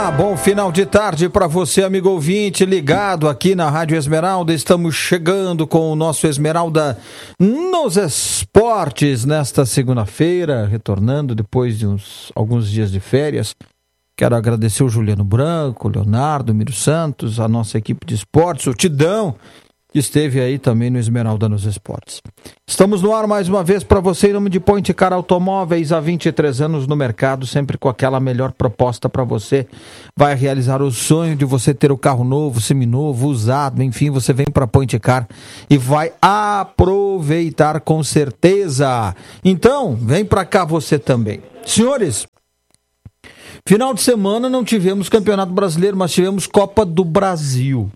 Olá, bom final de tarde para você, amigo ouvinte, ligado aqui na Rádio Esmeralda. Estamos chegando com o nosso Esmeralda nos Esportes nesta segunda-feira, retornando depois de alguns dias de férias. Quero agradecer o Juliano Branco, o Leonardo, o Miro Santos, a nossa equipe de esportes, o Tidão, que esteve aí também no Esmeralda nos Esportes. Estamos no ar mais uma vez para você em nome de Point Car Automóveis, há 23 anos no mercado, sempre com aquela melhor proposta para você. Vai realizar o sonho de você ter o carro novo, seminovo, usado, enfim, você vem para Point Car e vai aproveitar com certeza. Então, vem para cá você também. Senhores, final de semana não tivemos Campeonato Brasileiro, mas tivemos Copa do Brasil.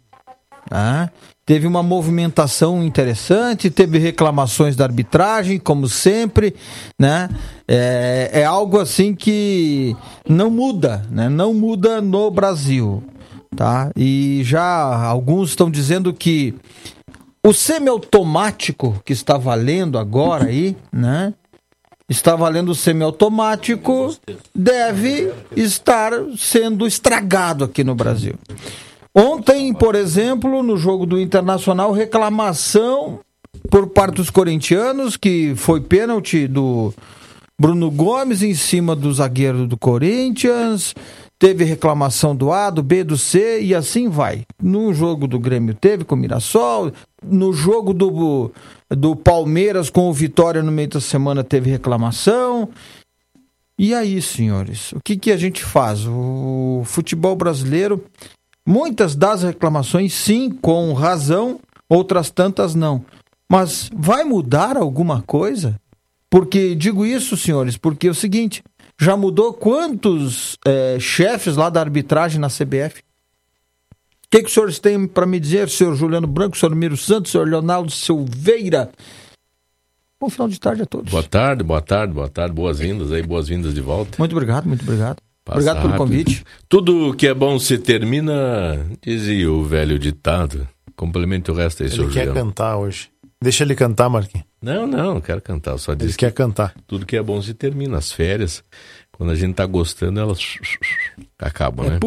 Teve uma movimentação interessante, teve reclamações da arbitragem, como sempre, né? É algo assim que não muda, né? Não muda no Brasil, tá? E já alguns estão dizendo que o semiautomático que está valendo agora aí, né? Está valendo o semiautomático, deve estar sendo estragado aqui no Brasil. Ontem, por exemplo, no jogo do Internacional, reclamação por parte dos corintianos, que foi pênalti do Bruno Gomes em cima do zagueiro do Corinthians, teve reclamação do A, do B, do C e assim vai. No jogo do Grêmio teve com o Mirassol, no jogo do Palmeiras com o Vitória no meio da semana teve reclamação. E aí, senhores, o que a gente faz? O futebol brasileiro... Muitas das reclamações, sim, com razão, outras tantas não. Mas vai mudar alguma coisa? Porque, digo isso, senhores, porque é o seguinte, já mudou quantos chefes lá da arbitragem na CBF? O que os senhores têm para me dizer, senhor Juliano Branco, senhor Miro Santos, senhor Leonardo Silveira? Bom final de tarde a todos. Boa tarde, boas-vindas aí, boas-vindas de volta. Muito obrigado. Obrigado pelo convite. Tudo que é bom se termina, dizia o velho ditado. Complemente o resto aí, senhor Juliano. Ele quer cantar hoje. Deixa ele cantar, Marquinhos. Não quero cantar. Eu só disse ele quer cantar. Tudo que é bom se termina. As férias, quando a gente tá gostando, elas acabam, né?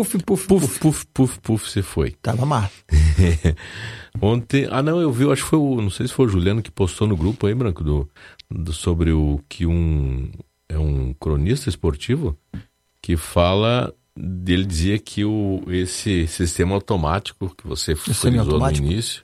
Puf, se foi. Tava mal. Ontem, eu vi, acho que foi não sei se foi o Juliano que postou no grupo aí, Branco, sobre o que é um cronista esportivo que fala, ele dizia que esse sistema automático que você frisou no início,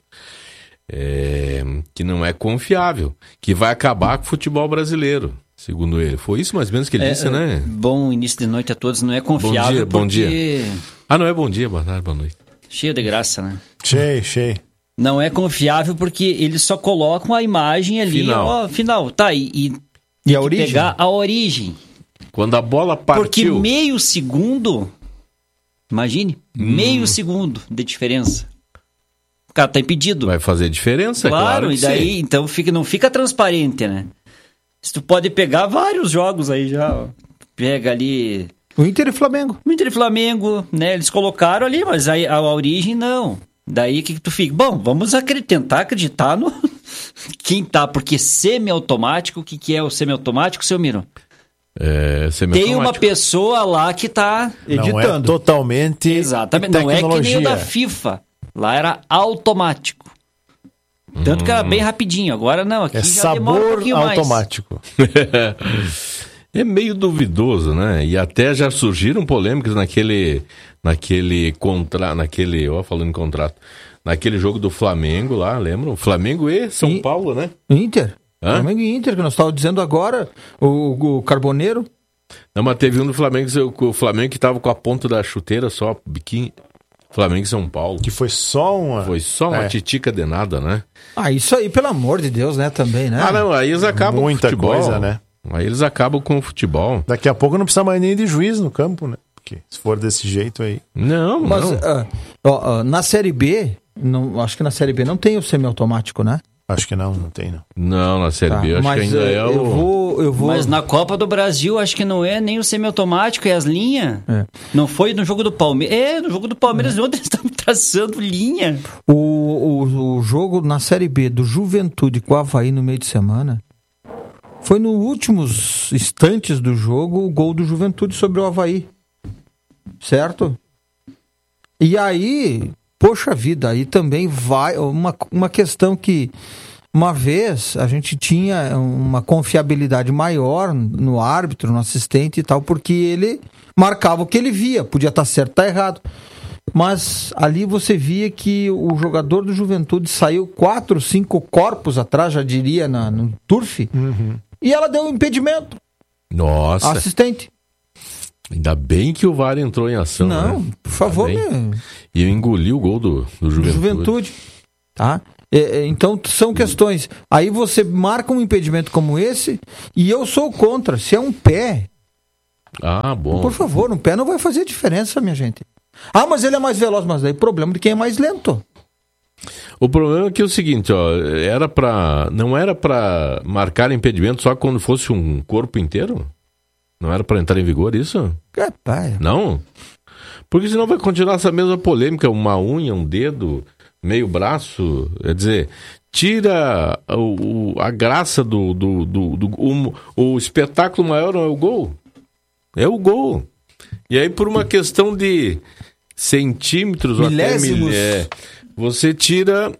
que não é confiável, que vai acabar com o futebol brasileiro, segundo ele. Foi isso mais ou menos que ele disse, né? Bom início de noite a todos, não é confiável bom dia. Não é bom dia, boa tarde, boa noite. Cheio de graça, né? Cheio. Não é confiável porque eles só colocam a imagem ali, final. Tá, e a origem? Pegar a origem. Quando a bola partiu... Porque meio segundo, imagine, meio segundo de diferença. O cara tá impedido. Vai fazer diferença, claro. E daí, sim. Então não fica transparente, né? Tu pode pegar vários jogos aí já, ó. Pega ali... O Inter e Flamengo, né? Eles colocaram ali, mas aí a origem não. Daí o que tu fica? Bom, vamos tentar acreditar no... Quem tá, porque semiautomático, o que é o semiautomático, seu Miro? Tem uma pessoa lá que tá editando. Não é totalmente. Exatamente. Não é que nem o da FIFA. Lá era automático. Tanto que era bem rapidinho. Agora não. Aqui já demora um pouquinho automático. É meio duvidoso, né? E até já surgiram polêmicas falando em contrato, naquele jogo do Flamengo lá, lembram? Flamengo e São Paulo, né? Inter. Flamengo e Inter, que nós estávamos dizendo agora, o Carboneiro. Não, mas teve um do Flamengo, o Flamengo que estava com a ponta da chuteira só, biquinho. Flamengo e São Paulo. Que foi só uma... Foi só uma titica de nada, né? Isso aí, pelo amor de Deus, né, também, né? Aí eles acabam com o futebol. Muita coisa, né? Aí eles acabam com o futebol. Daqui a pouco não precisa mais nem de juiz no campo, né? Porque se for desse jeito aí... Não. Na Série B, acho que na Série B não tem o semiautomático, né? Acho que não tem, não. Não, na Série B acho que ainda é o... Eu vou... Mas na Copa do Brasil acho que não é nem o semiautomático, é as linhas. Não foi no jogo do Palmeiras. No jogo do Palmeiras ontem eles estavam traçando linha. O jogo na Série B do Juventude com o Avaí no meio de semana foi nos últimos instantes do jogo o gol do Juventude sobre o Avaí. Certo? E aí, poxa vida, aí também vai uma questão que uma vez a gente tinha uma confiabilidade maior no árbitro, no assistente e tal, porque ele marcava o que ele via, podia estar certo, estar errado. Mas ali você via que o jogador do Juventude saiu 4, 5 corpos atrás, já diria, no turf, e ela deu um impedimento. Nossa, Assistente. ainda bem que o VAR entrou em ação. Não, né? por favor, E engoliu o gol do Juventude. Tá? Então são questões. Aí você marca um impedimento como esse, e eu sou contra. Se é um pé, Ah, bom. por favor, um pé não vai fazer diferença, minha gente. Ah, mas ele é mais veloz, mas daí problema de quem é mais lento. O problema é que é o seguinte, ó, não era pra marcar impedimento só quando fosse um corpo inteiro? Não era pra entrar em vigor isso? Capaz. Não? Porque senão vai continuar essa mesma polêmica, uma unha, um dedo, meio braço, quer dizer, tira a graça o espetáculo maior não é o gol? É o gol. E aí por uma questão de centímetros Milésimos. ou até você tira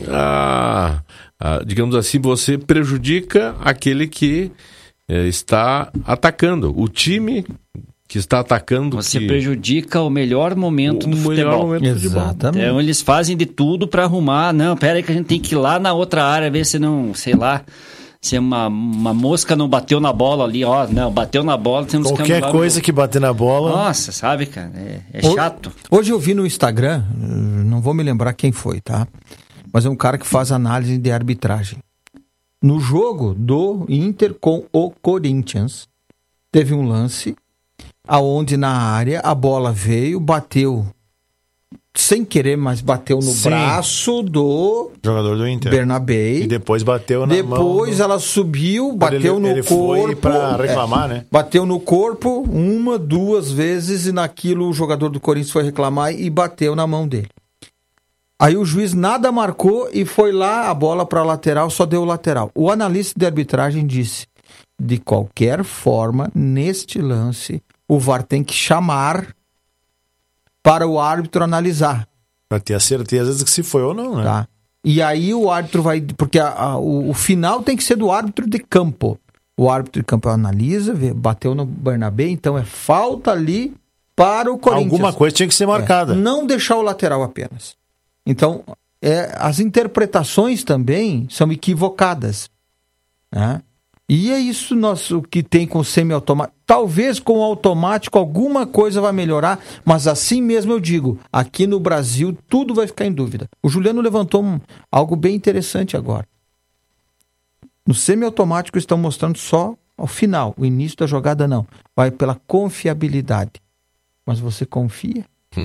digamos assim, você prejudica aquele que está atacando. O time que está atacando... Você prejudica o melhor momento do futebol. Exatamente. Então eles fazem de tudo para arrumar. Não, pera aí que a gente tem que ir lá na outra área ver se não, sei lá, se uma mosca não bateu na bola ali, ó. Não, bateu na bola, temos que Qualquer coisa que bater na bola... Nossa, sabe, cara, é chato. Hoje eu vi no Instagram, não vou me lembrar quem foi, tá? Mas é um cara que faz análise de arbitragem. No jogo do Inter com o Corinthians, teve um lance aonde na área a bola veio, bateu sem querer, mas bateu no braço do jogador do Inter. Bernabé. E depois bateu na mão. Depois ela subiu, bateu no ele corpo. Foi pra reclamar, né? Bateu no corpo 1, 2 vezes e naquilo o jogador do Corinthians foi reclamar e bateu na mão dele. Aí o juiz nada marcou e foi lá a bola para lateral, só deu lateral. O analista de arbitragem disse, de qualquer forma, neste lance, o VAR tem que chamar para o árbitro analisar. Pra ter a certeza de que se foi ou não, né? Tá? E aí o árbitro vai... Porque o final tem que ser do árbitro de campo. O árbitro de campo analisa, vê, bateu no Bernabé, então é falta ali para o Corinthians. Alguma coisa tinha que ser marcada. Não deixar o lateral apenas. Então, as interpretações também são equivocadas. Né? E é isso nosso que tem com o semiautomático. Talvez com o automático alguma coisa vai melhorar, mas assim mesmo eu digo, aqui no Brasil tudo vai ficar em dúvida. O Juliano levantou algo bem interessante agora. No semiautomático estão mostrando só ao final, o início da jogada não. Vai pela confiabilidade. Mas você confia?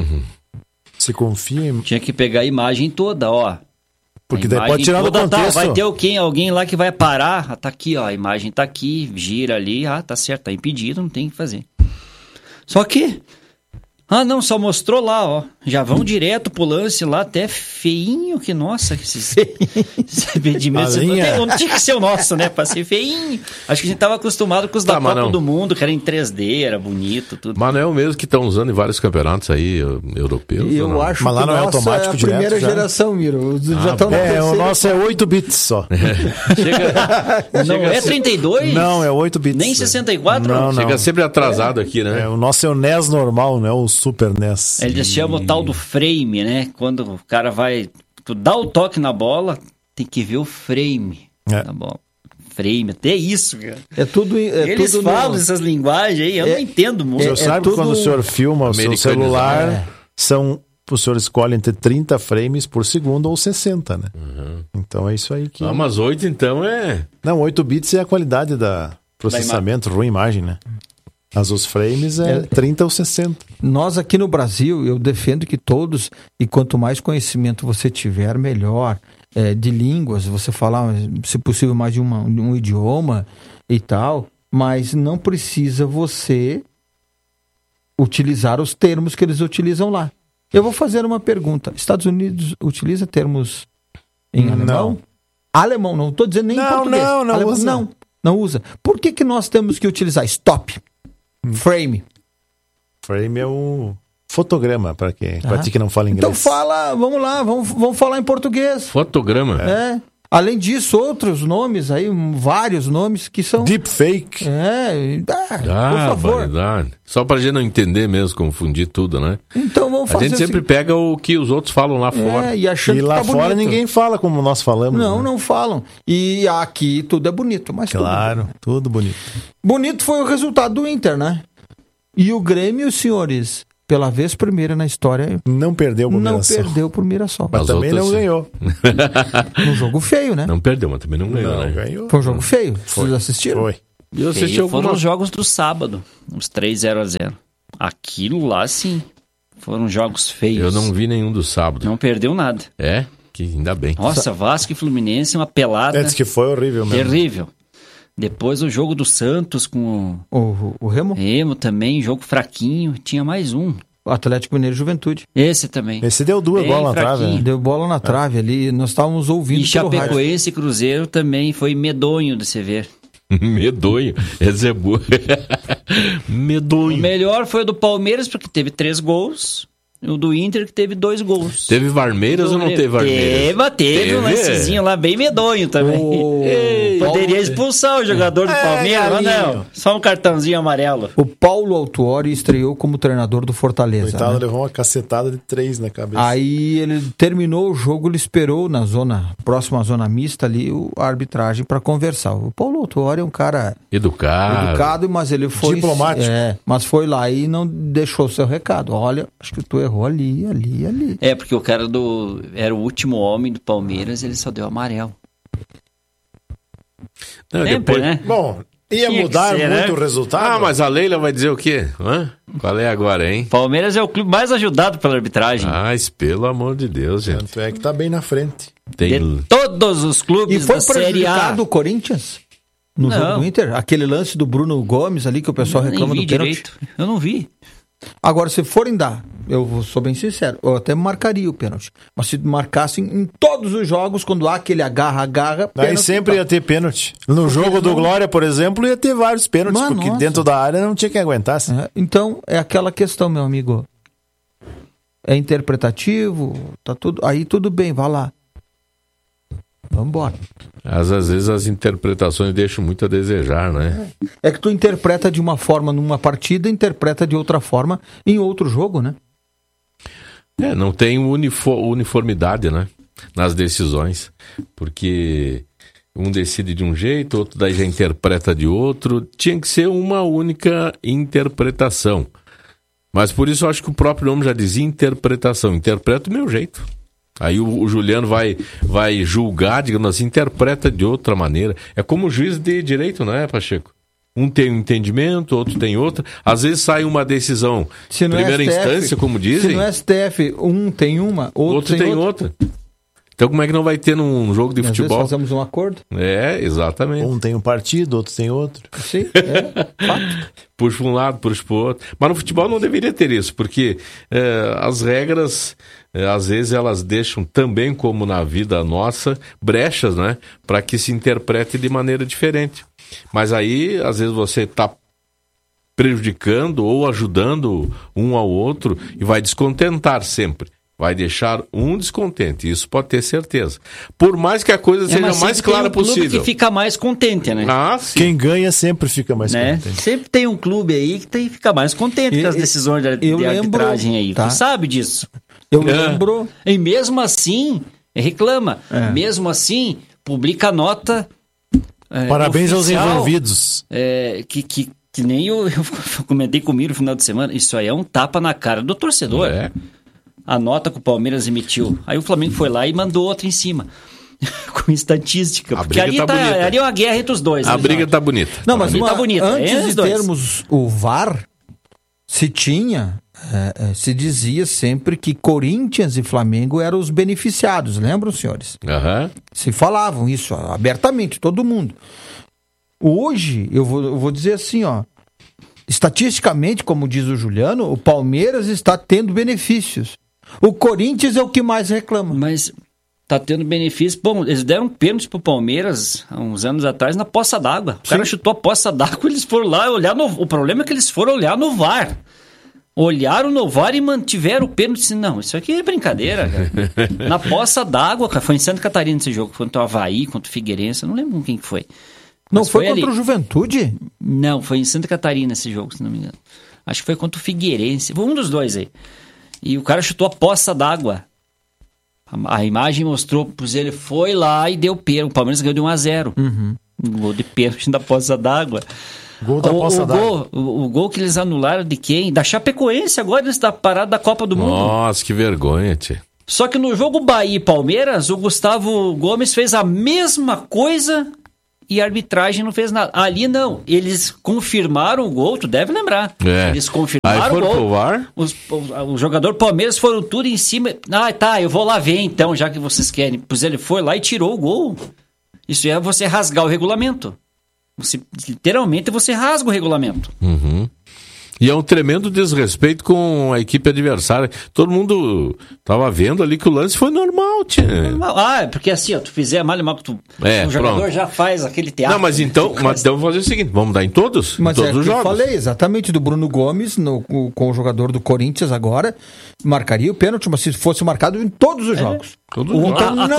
Se confia em... Tinha que pegar a imagem toda, ó. Porque daí pode tirar do contexto. Vai ter alguém lá que vai parar. Ah, tá aqui, ó. A imagem tá aqui, gira ali. Ah, tá certo, tá impedido, não tem o que fazer. Só que... Ah, não, só mostrou lá, ó. Já vão direto pro lance lá, até feinho, que nossa, esses impedimentos. Não tinha que ser o nosso, né? Pra ser feinho. Acho que a gente tava acostumado com os da Copa do Mundo, que era em 3D, era bonito, tudo. Mas não é o mesmo que estão usando em vários campeonatos aí, europeus? Eu acho mas lá que não é nossa automático é a direto, primeira já. Geração, Miro. Já estão na terceira. O nosso é 8 bits só. Não é 32? Não, é 8 bits. Nem 64? Não. Chega sempre atrasado aqui, né? O nosso é o NES normal, né? O Super NES. Eles chamam o tal do frame, né? Quando o cara vai... Tu dá o toque na bola, tem que ver o frame da bola. Frame, até isso, cara. É tudo. Eles tudo falam essas linguagens aí, eu não entendo muito. O senhor sabe que quando o senhor filma o seu celular, o senhor escolhe entre 30 frames por segundo ou 60, né? Então é isso aí que... mas 8 então é... Não, 8 bits é a qualidade da processamento, ruim imagem, né? Mas os frames é 30 ou 60. Nós aqui no Brasil, eu defendo que todos, e quanto mais conhecimento você tiver, melhor. De línguas, você falar, se possível, mais de um idioma e tal, mas não precisa você utilizar os termos que eles utilizam lá. Eu vou fazer uma pergunta. Estados Unidos utiliza termos em alemão? Não. Alemão, não estou dizendo nem em português. Não usa. Não usa. Por que nós temos que utilizar stop? Frame. Frame é o Fotograma, para ti que não fala inglês. Então vamos lá, vamos falar em português. Fotograma? Além disso, outros nomes aí, vários nomes que são... Deepfake. Por favor. Verdade. Só pra gente não entender mesmo, confundir tudo, né? Então vamos fazer A gente sempre pega o que os outros falam lá fora. E achando E que lá tá fora bonito. ninguém fala como nós falamos. Não, né? não falam. E aqui tudo é bonito, mas Claro, tudo bonito. bonito foi o resultado do Inter, né? E o Grêmio, senhores, pela vez primeira na história, Não perdeu por não Mirassol. perdeu por Mirassol. Mas As também outras, não sim. ganhou. Um jogo feio, né? Não perdeu, mas também não ganhou, né? ganhou. Foi um jogo feio. Vocês assistiram? Foi. E eu assisti Foram algumas... os jogos do sábado, os 3-0-0. Aquilo lá, sim, foram jogos feios. Eu não vi nenhum do sábado. Não perdeu nada. É? Que ainda bem. Nossa, Vasco e Fluminense, uma pelada Diz que foi horrível mesmo. terrível. Depois o jogo do Santos com O Remo? o Remo também, jogo fraquinho. Tinha mais um. O Atlético Mineiro e Juventude. Esse também. Esse deu duas Bem bolas na trave. fraquinho. Né? Deu bola na trave ali. Nós estávamos ouvindo E pelo rádio. Chapecoense e Cruzeiro também foi medonho de se ver. Medonho. Esse é boa. O Medonho. melhor foi o do Palmeiras, porque teve 3 gols. E o do Inter, que teve 2 gols. Teve Varmeiras ou não teve Varmeiras? Teve um lancezinho lá bem medonho também. Poderia expulsar o jogador do Palmeiras, mas não. Só um cartãozinho amarelo. O Paulo Autuori estreou como treinador do Fortaleza. Coitado, né? levou uma cacetada de 3 na cabeça. Aí ele terminou o jogo, ele esperou na próxima zona mista ali, a arbitragem para conversar. O Paulo Autuori é um cara educado, mas ele foi... Diplomático. Mas foi lá e não deixou seu recado. Olha, acho que tu errou ali. É, porque o cara era o último homem do Palmeiras, ele só deu amarelo. Não, Sempre, depois... né? Bom, ia Tinha mudar que ser, muito né? o resultado. Ah, mas a Leila vai dizer o quê? Hã? Qual é agora, hein? Palmeiras é o clube mais ajudado pela arbitragem. Mas pelo amor de Deus, gente. Tanto é que tá bem na frente. Tem... De todos os E clubes foi da Série A. prejudicado o Corinthians no Não. jogo do Inter? Aquele lance do Bruno Gomes ali que o pessoal Eu nem reclama vi do pênalti. direito. Eu não vi. Agora, se forem dar, sou bem sincero, eu até marcaria o pênalti. Mas se marcassem em todos os jogos, quando há aquele agarra, Aí pênalti, sempre tá. ia ter pênalti. No jogo do Glória, por exemplo, ia ter vários pênaltis, Mas, porque nossa. dentro da área não tinha quem aguentasse. Então, é aquela questão, meu amigo. É interpretativo, tá tudo, aí tudo bem, vai lá. Vamos embora. Às vezes as interpretações deixam muito a desejar, né? É que tu interpreta de uma forma numa partida, interpreta de outra forma em outro jogo, né? Não tem uniformidade, né? Nas decisões. Porque um decide de um jeito, outro daí já interpreta de outro. Tinha que ser uma única interpretação. Mas por isso eu acho que o próprio nome já dizia interpretação. Interpreta do meu jeito. Aí o Juliano vai julgar, digamos assim, interpreta de outra maneira. É como o juiz de direito, não é, Pacheco? Um tem um entendimento, outro tem outro. Às vezes sai uma decisão Se no primeira STF, instância, como dizem. Se no STF um tem uma, outro tem outra. Então como é que não vai ter num jogo de Às futebol? vezes fazemos um acordo. É, exatamente. Um tem um partido, outro tem outro. Sim, fato. Puxa para um lado, puxa para o outro. Mas no futebol não deveria ter isso, porque as regras, às vezes, elas deixam também, como na vida nossa, brechas, né? Para que se interprete de maneira diferente. Mas aí, às vezes, você está prejudicando ou ajudando um ao outro e vai descontentar sempre. Vai deixar um descontente, isso pode ter certeza. Por mais que a coisa seja mas mais sempre clara tem um clube possível. que fica mais contente, né? Ah, sim. Quem ganha sempre fica mais Né? contente. Sempre tem um clube aí que fica mais contente com as decisões de eu lembro, arbitragem aí. tá? Tu sabe disso. Eu lembro. E mesmo assim, reclama. Mesmo assim, publica nota. Parabéns aos oficial, envolvidos. Que nem eu comentei comigo no final de semana. Isso aí é um tapa na cara do torcedor. É. A nota que o Palmeiras emitiu. Aí o Flamengo foi lá e mandou outra em cima. Com estatística. Porque briga ali, tá bonita. ali é uma guerra entre os dois. A né, briga Jorge? tá bonita. Não, mas Tá bonita. antes É os de dois. termos o VAR, se tinha, se dizia sempre que Corinthians e Flamengo eram os beneficiados, lembram, senhores? Aham. Se falavam isso abertamente, todo mundo. Hoje, eu vou dizer assim, ó, estatisticamente, como diz o Juliano, o Palmeiras está tendo benefícios. O Corinthians é o que mais reclama. Mas tá tendo benefício. Bom, eles deram pênalti pro Palmeiras há uns anos atrás na poça d'água. O cara chutou a poça d'água, eles foram lá olhar no... O problema é que eles foram olhar no VAR. olharam no VAR e mantiveram o pênalti. Não, isso aqui é brincadeira, cara. Na poça d'água, cara. Foi em Santa Catarina esse jogo. Contra o Avaí, contra o Figueirense. Eu não lembro com quem que foi. Não foi contra ali. o Juventude? Não, foi em Santa Catarina esse jogo, se não me engano. Acho que foi contra o Figueirense. Foi um dos dois aí. E o cara chutou a poça d'água. A imagem mostrou, pois ele foi lá e deu pênalti. O Palmeiras ganhou de 1-0. Um gol de pênalti da poça d'água. Gol da poça d'água. O gol que eles anularam de quem? Da Chapecoense, agora eles estão parados da Copa do Mundo. Nossa, que vergonha, tia. Só que no jogo Bahia e Palmeiras, o Gustavo Gomes fez a mesma coisa e a arbitragem não fez nada. Ali não, eles confirmaram o gol, tu deve lembrar. Eles confirmaram o gol. Pro VAR? O jogador Palmeiras foram tudo em cima. Ah, tá, eu vou lá ver então, já que vocês querem. Pois ele foi lá e tirou o gol. Isso é você rasgar o regulamento. Literalmente você rasga o regulamento. E é um tremendo desrespeito com a equipe adversária. Todo mundo tava vendo ali que o lance foi normal, tia. Ah, porque assim, ó, tu fizer mal que o jogador pronto. Já faz aquele teatro. Não, mas então vamos fazer o seguinte, vamos dar em todos? Mas em todos os jogos. Eu falei exatamente do Bruno Gomes com o jogador do Corinthians agora, marcaria o pênalti, mas se fosse marcado em todos os jogos. Todos os jogos.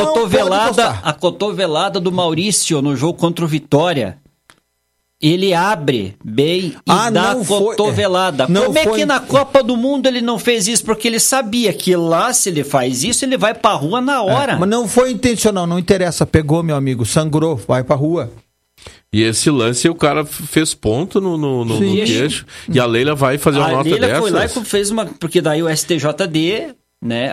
A cotovelada do Maurício no jogo contra o Vitória. Ele abre bem e dá cotovelada. Como é que na Copa do Mundo ele não fez isso? Porque ele sabia que lá, se ele faz isso, ele vai pra rua na hora. Mas não foi intencional, não interessa. Pegou, meu amigo, sangrou, vai pra rua. E esse lance o cara fez ponto no queixo. E a Leila vai fazer uma nota dessa. A Leila foi lá e fez uma... Porque daí o STJD, né?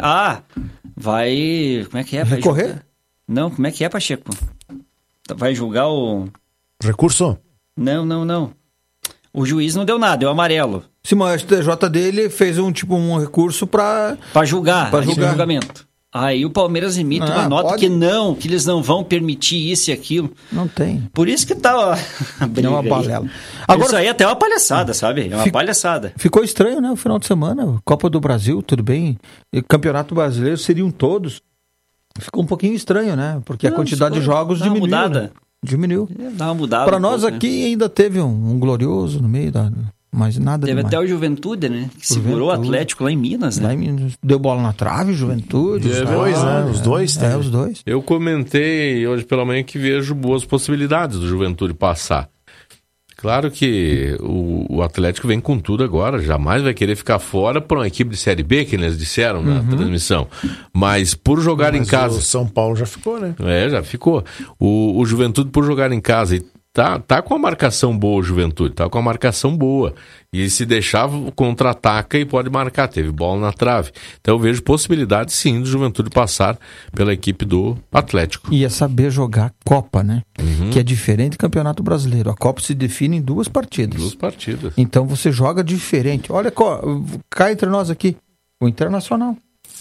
Vai... Como é que é? Vai recorrer? Julgar? Não, como é que é, Pacheco? Vai julgar o... Recurso? Não. O juiz não deu nada, deu amarelo. Sim, mas o STJ dele fez um recurso para julgar. Julgamento. Aí o Palmeiras emite uma nota que eles não vão permitir isso e aquilo. Não tem. Por isso que tá a briga. É uma balela. Agora, isso aí é até uma palhaçada, sabe? É uma palhaçada. Ficou estranho, né? O final de semana, Copa do Brasil, tudo bem. E Campeonato Brasileiro seriam todos. Ficou um pouquinho estranho, né? Porque a quantidade de jogos diminuiu. Né? Diminuiu. Dá uma mudada. Para nós aqui ainda teve um glorioso no meio mas nada teve demais. até o Juventude, né? Que segurou o Atlético lá em Minas, né? Lá em Minas. Deu bola na trave, Juventude. Os dois, né? Os dois. Os dois. Eu comentei hoje pela manhã que vejo boas possibilidades do Juventude passar. Claro que o Atlético vem com tudo agora, jamais vai querer ficar fora para uma equipe de Série B, que eles disseram na transmissão. Mas por jogar em casa... O São Paulo já ficou, né? Já ficou. O Juventude por jogar em casa e tá com a marcação boa o Juventude, tá com a marcação boa. E se deixar, contra-ataca e pode marcar. Teve bola na trave. Então eu vejo possibilidade sim do Juventude passar pela equipe do Atlético. E é saber jogar Copa, né? Que é diferente do Campeonato Brasileiro. A Copa se define em 2 partidas. 2 partidas. Então você joga diferente. Olha, cá entre nós aqui, o Internacional.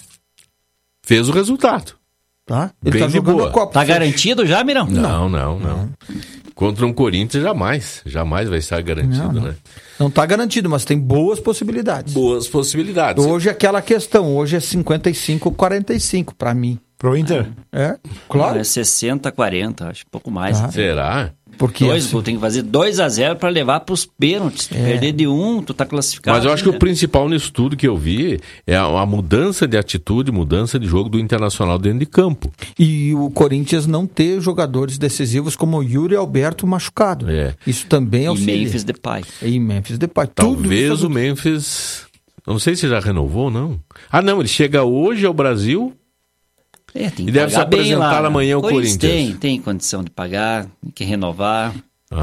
Fez o resultado. Tá? Ele bem tá jogando boa. a Copa. Tá garantido já, Mirão? Não. Contra um Corinthians, jamais vai estar garantido, né? Não está garantido, mas tem boas possibilidades. Boas possibilidades. Hoje é aquela questão, hoje é 55-45 para mim. Pro Inter? Claro. Não, é 60-40, acho, pouco mais. Será? Porque tem que fazer 2-0 para levar para os pênaltis. Perder de 1, tu tá classificado. Mas eu acho que o principal nisso tudo que eu vi é a mudança de atitude, mudança de jogo do Internacional dentro de campo. E o Corinthians não ter jogadores decisivos como o Yuri Alberto machucado. Isso também auxilia. E Memphis Depay. Talvez o Memphis... Não sei se já renovou ou não. Não, ele chega hoje ao Brasil... tem e deve se apresentar amanhã o Corinthians. Tem condição de pagar, tem que renovar.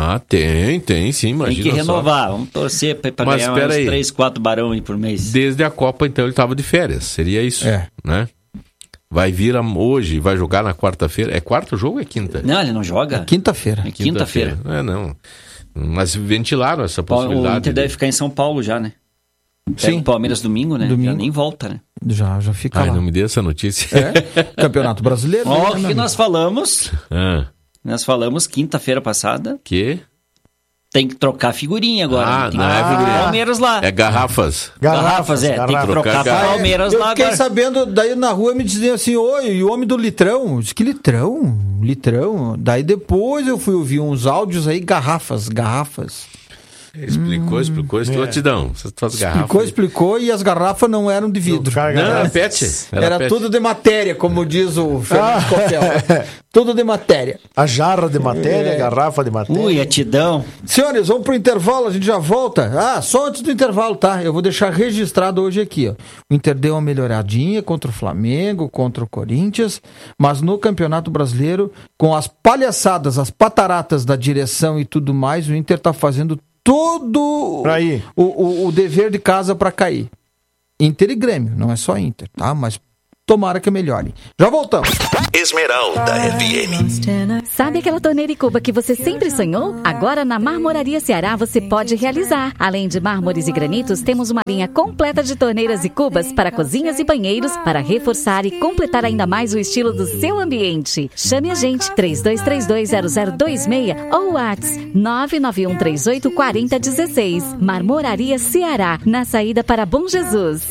Tem sim, imagina. Tem que renovar, só. Vamos torcer para ganhar uns 3, 4 barão aí por mês. Desde a Copa, então, ele estava de férias, seria isso, né? Vai vir hoje, vai jogar na quarta-feira. É quarto jogo ou é quinta? Não, ele não joga. É quinta-feira. É quinta-feira. Não. Mas ventilaram essa possibilidade. O Inter deve ficar em São Paulo já, né? Pega o Palmeiras domingo, né? Já nem volta, né? Já fica lá. Não me dê essa notícia. Campeonato Brasileiro. Que nós falamos. Nós falamos quinta-feira passada. Que? Tem que trocar figurinha agora. Não é figurinha. Palmeiras lá. É garrafas. Garrafas. Tem que trocar Palmeiras lá agora. Eu fiquei sabendo, daí na rua me diziam assim, oi, e o homem do litrão? Eu disse, que litrão? Daí depois eu fui ouvir uns áudios aí, garrafas. Explicou, Tidão. Explicou e as garrafas não eram de vidro. Não, era PET. Era tudo de matéria, como diz o Fernando Copel. Tudo de matéria. A jarra de matéria, a garrafa de matéria. Tidão. Senhores, vamos pro intervalo, a gente já volta. Só antes do intervalo, tá? Eu vou deixar registrado hoje aqui, ó. O Inter deu uma melhoradinha contra o Flamengo, contra o Corinthians, mas no Campeonato Brasileiro, com as palhaçadas, as pataratas da direção e tudo mais, o Inter tá fazendo todo o dever de casa para cair. Inter e Grêmio, não é só Inter, tá? Mas tomara que melhore. Já voltamos. Esmeralda FM. Sabe aquela torneira e cuba que você sempre sonhou? Agora na Marmoraria Ceará você pode realizar. Além de mármores e granitos, temos uma linha completa de torneiras e cubas para cozinhas e banheiros para reforçar e completar ainda mais o estilo do seu ambiente. Chame a gente 32320026 ou WhatsApp 991384016. Marmoraria Ceará, na saída para Bom Jesus.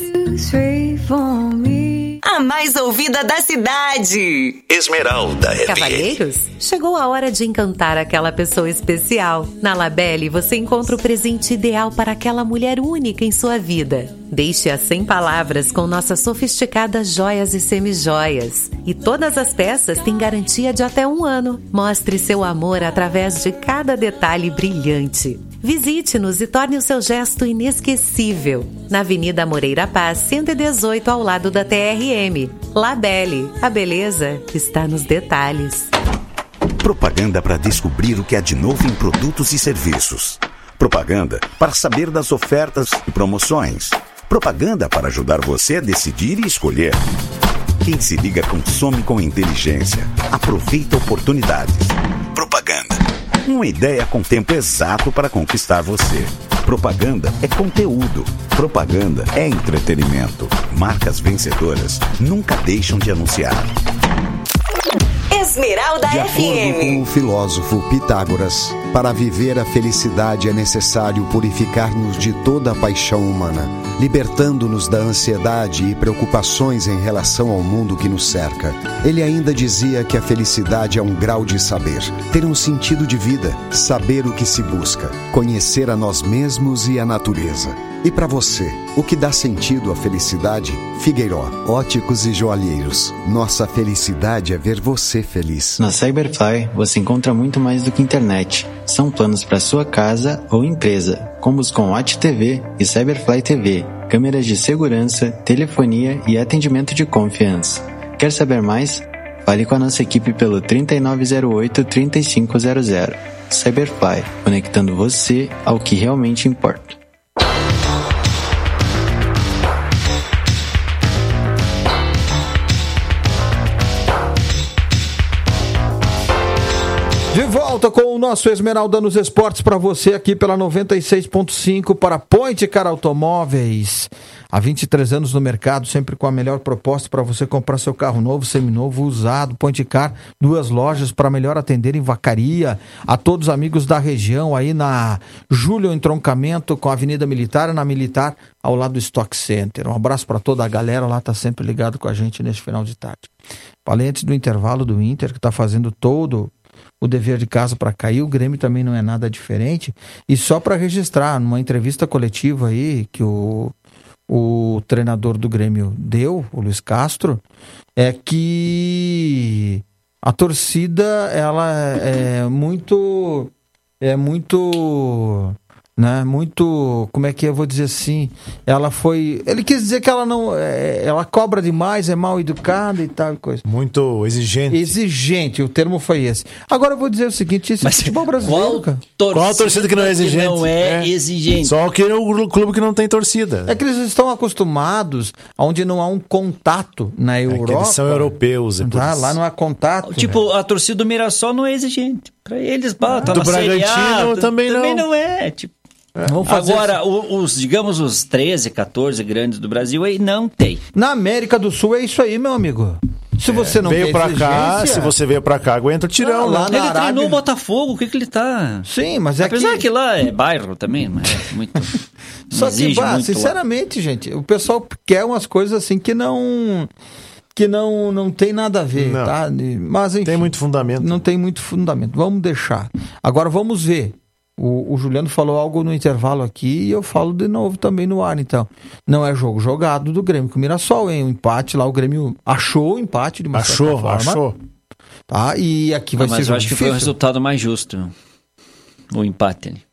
A mais ouvida da cidade. Esmeralda FM. Cavalheiros, chegou a hora de encantar aquela pessoa especial. Na Labelle você encontra o presente ideal para aquela mulher única em sua vida. Deixe-a sem palavras com nossas sofisticadas joias e semijoias. E todas as peças têm garantia de até 1 ano. Mostre seu amor através de cada detalhe brilhante. Visite-nos e torne o seu gesto inesquecível. Na Avenida Moreira Paz, 118, ao lado da TRM. Labelle, a beleza está nos detalhes. Propaganda para descobrir o que há de novo em produtos e serviços. Propaganda para saber das ofertas e promoções. Propaganda para ajudar você a decidir e escolher. Quem se liga consome com inteligência. Aproveita oportunidades. Propaganda. Uma ideia com tempo exato para conquistar você. Propaganda é conteúdo. Propaganda é entretenimento. Marcas vencedoras nunca deixam de anunciar. Esmeralda De acordo com o filósofo Pitágoras, para viver a felicidade é necessário purificar-nos de toda a paixão humana, libertando-nos da ansiedade e preocupações em relação ao mundo que nos cerca. Ele ainda dizia que a felicidade é um grau de saber, ter um sentido de vida, saber o que se busca, conhecer a nós mesmos e a natureza. E para você, o que dá sentido à felicidade? Figueiró, óticos e joalheiros. Nossa felicidade é ver você feliz. Na Cyberfly, você encontra muito mais do que internet. São planos para sua casa ou empresa, combos com Watch TV e Cyberfly TV, câmeras de segurança, telefonia e atendimento de confiança. Quer saber mais? Fale com a nossa equipe pelo 3908-3500. Cyberfly, conectando você ao que realmente importa. De volta com o nosso Esmeralda nos Esportes para você aqui pela 96.5 para Point Car Automóveis. Há 23 anos no mercado, sempre com a melhor proposta para você comprar seu carro novo, seminovo, usado. Point Car, 2 lojas para melhor atender em Vacaria. A todos os amigos da região aí na Júlio Entroncamento com a Avenida Militar, na Militar, ao lado do Stock Center. Um abraço para toda a galera lá, tá sempre ligado com a gente nesse final de tarde. Falei antes do intervalo do Inter, que está fazendo todo o dever de casa para cair, o Grêmio também não é nada diferente. E só para registrar, numa entrevista coletiva aí que o treinador do Grêmio deu, o Luiz Castro, é que a torcida ela é muito, né, muito, como é que eu vou dizer assim, ele quis dizer que ela não, ela cobra demais, é mal educada e tal, coisa. Muito exigente. Exigente, o termo foi esse. Agora eu vou dizer o seguinte, esse futebol brasileiro, qual a torcida que não é exigente? Não é exigente. Só que é o clube que não tem torcida. É que eles estão acostumados, onde não há um contato na Europa. É que eles são europeus. Lá não há contato. Tipo, a torcida do Mirassol não é exigente. Pra eles, tá do na Série A, Bragantino também não é, tipo. Agora, digamos os 13, 14 grandes do Brasil aí não tem. Na América do Sul é isso aí, meu amigo. Se você não veio pra cá, se você veio pra cá, aguenta o tirão lá. Ele treinou o Botafogo, o que ele tá? Sim, mas apesar que lá é bairro também, não é muito. Só que, sinceramente, gente, o pessoal quer umas coisas assim que não tem nada a ver, não. Tá? Mas enfim, tem muito fundamento. Não tem muito fundamento. Vamos deixar. Agora vamos ver O Juliano falou algo no intervalo aqui e eu falo de novo também no ar, então. Não é jogo jogado do Grêmio com o Mirassol, hein? O empate lá, o Grêmio achou o empate de uma certa forma. Achou. Tá, e aqui vai ser mas eu acho difícil. Que foi o resultado mais justo, o empate ali.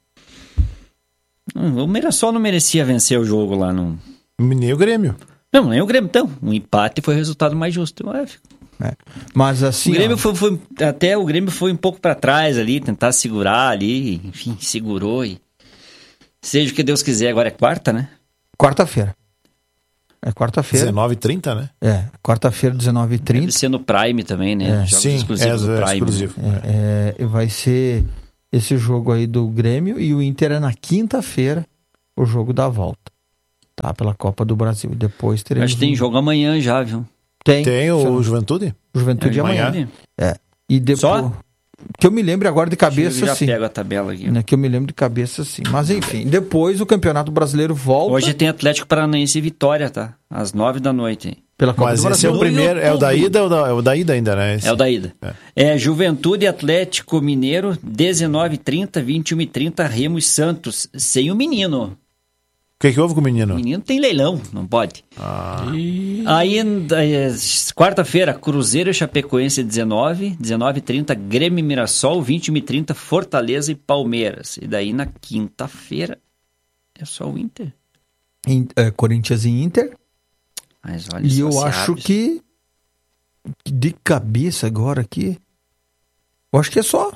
O Mirassol não merecia vencer o jogo lá no... Nem o Grêmio. Não, nem o Grêmio, então. O empate foi o resultado mais justo. Mas assim... O Grêmio até o Grêmio foi um pouco para trás ali, tentar segurar ali, enfim, segurou e... Seja o que Deus quiser, agora é quarta, né? Quarta-feira. É quarta-feira. 19h30, né? Quarta-feira, 19h30. Deve ser no Prime também, né? Jogos exclusivos do Prime. Exclusivo. Vai ser esse jogo aí do Grêmio e o Inter é na quinta-feira o jogo da volta. Tá? Pela Copa do Brasil. Depois teremos... Acho que tem jogo amanhã já, viu? Tem o Juventude? O Juventude amanhã. E depois... Só? Que eu me lembre agora de cabeça, sim. Eu já pego a tabela aqui. Que eu me lembro de cabeça, sim. Mas enfim, depois o Campeonato Brasileiro volta. Hoje tem Atlético Paranaense e Vitória, tá? Às 9h. Pela Copa do Brasil. Esse é o primeiro, é o da ida ou é o da ida ainda, né? É o da ida. Juventude e Atlético Mineiro, 19h30, 21h30, Remo e Santos, sem o menino. O que houve com o menino? O menino tem leilão, não pode. Aí, quarta-feira, Cruzeiro e Chapecoense 19h30, Grêmio e Mirassol, 21h30, Fortaleza e Palmeiras. E daí na quinta-feira é só o Inter. Corinthians e Inter. Mas olha, e eu acho que de cabeça agora aqui, eu acho que é só.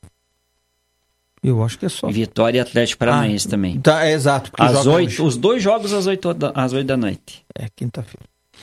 Vitória e Atlético Paranaense também. Tá, exato. Os dois jogos às 8 da noite. Quinta-feira.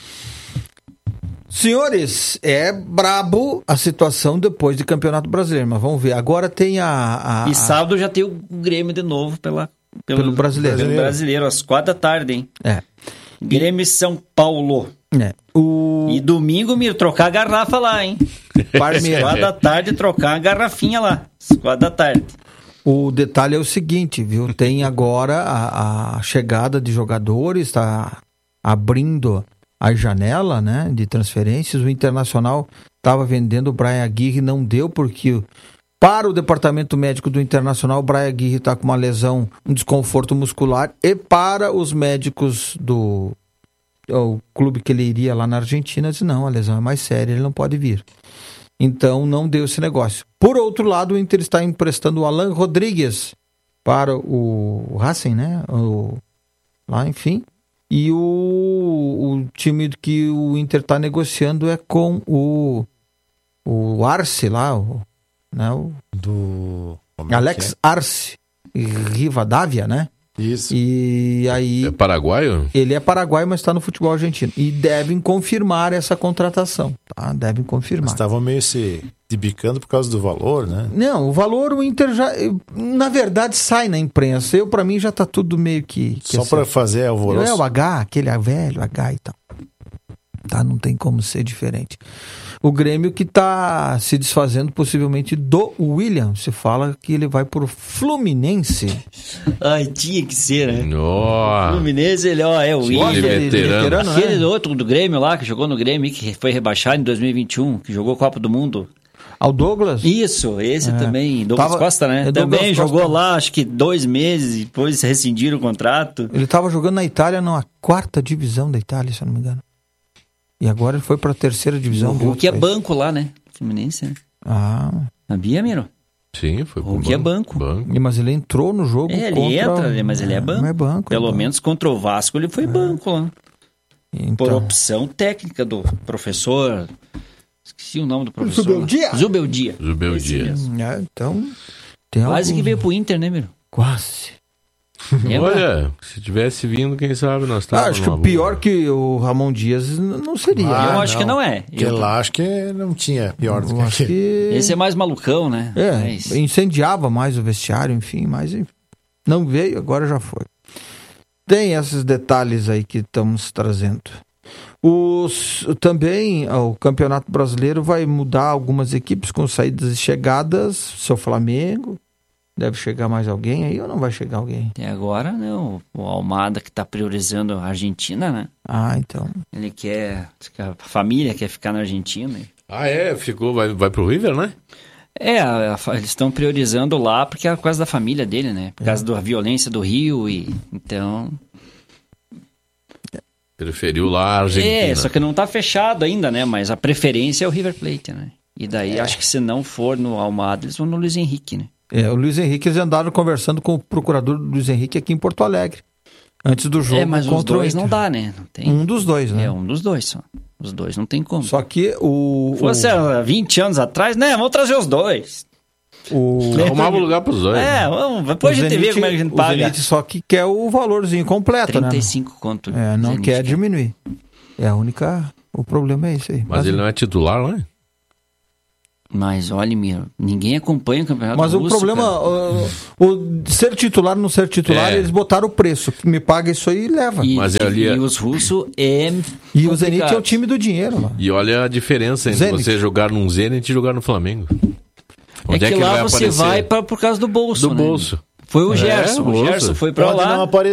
Senhores, é brabo a situação depois do Campeonato Brasileiro, mas vamos ver. Agora tem E sábado já tem o Grêmio de novo pelo Brasileiro. Pelo Brasileiro, às 4h, hein? Grêmio e São Paulo. E domingo, Miro, trocar a garrafa lá, hein? Parmeira. 4h, trocar a garrafinha lá. Às 4h. O detalhe é o seguinte, viu? Tem agora a chegada de jogadores, está abrindo a janela, né, de transferências. O Internacional estava vendendo o Brian Aguirre, não deu, porque para o departamento médico do Internacional, o Brian Aguirre está com uma lesão, um desconforto muscular, e para os médicos do clube que ele iria lá na Argentina, disse, não, a lesão é mais séria, ele não pode vir. Então não deu esse negócio. Por outro lado, o Inter está emprestando o Alan Rodrigues para o Racing, né? Lá, enfim. E o time que o Inter está negociando é com o Arce lá, do Alex Arce Rivadavia, né? Isso. E aí... É paraguaio? Ele é paraguaio, mas está no futebol argentino. E devem confirmar essa contratação, tá? Devem confirmar. Estavam meio se debicando por causa do valor, né? Não, o valor o Inter já... Na verdade, sai na imprensa. Para mim já tá tudo meio que só para fazer alvoroço. É o H, aquele velho H e tal. Tá? Não tem como ser diferente. O Grêmio que está se desfazendo possivelmente do William. Se fala que ele vai pro Fluminense. Ai, tinha que ser, né? Oh. Fluminense, ele é o William. Veterano. Aquele outro do Grêmio lá, que jogou no Grêmio, que foi rebaixado em 2021, que jogou Copa do Mundo. Ao Douglas? Isso, esse também. Douglas Costa, né? Também jogou Costa. Lá, acho que 2 meses, depois rescindiram o contrato. Ele estava jogando na Itália, na 4ª divisão da Itália, se eu não me engano. E agora ele foi para a 3ª divisão. O Hulk é banco lá, né? Fluminense, né? Sabia, Miro? Sim, foi pro Hulk é banco. Mas ele entrou no jogo ele entra, mas ele é banco. É banco. Pelo menos contra o Vasco ele foi banco lá. Então... Por opção técnica do professor... Esqueci o nome do professor. Zubeldia. Então... Quase que veio pro Inter, né, Miro? Quase. Olha, se tivesse vindo, quem sabe nós estávamos. Acho que o pior que o Ramon Dias não seria. Eu acho que não é. Porque lá acho que não tinha pior do que aquele. Esse é mais malucão, né? Incendiava mais o vestiário, enfim, mas não veio, agora já foi. Tem esses detalhes aí que estamos trazendo. Também o Campeonato Brasileiro vai mudar algumas equipes com saídas e chegadas. Seu Flamengo. Deve chegar mais alguém aí ou não vai chegar alguém? Até agora, não. O Almada que está priorizando a Argentina, né? Então. Ele quer... A família quer ficar na Argentina. Ficou... Vai pro River, né? Eles estão priorizando lá porque é por causa da família dele, né? Por causa da violência do Rio então... Preferiu lá a Argentina. Só que não tá fechado ainda, né? Mas a preferência é o River Plate, né? E daí acho que se não for no Almada, eles vão no Luiz Henrique, né? O Luiz Henrique, eles andaram conversando com o procurador Luiz Henrique aqui em Porto Alegre. Antes do jogo mas contra os dois não dá, né? Não tem... Um dos dois, né? Um dos dois só. Os dois não tem como. Só que Fosse há 20 anos atrás, né? Vamos trazer os dois. Arrumava lugar pros dois. Vamos. Depois a gente vê como é que a gente paga. O Zenit só que quer o valorzinho completo, 35 conto. Não Zenit quer diminuir. O problema é isso aí. Mas ele não é titular, não é? Mas olha, Miro, ninguém acompanha o campeonato russo. Mas o problema, o ser titular, não ser titular, eles botaram o preço. Me paga isso aí e leva. E os russos E o Zenit é o time do dinheiro. Lá. E olha a diferença entre você jogar num Zenit e jogar no Flamengo. Onde é que lá você vai por causa do bolso. Do bolso. Foi o Gerson. O Gerson foi pra lá. Não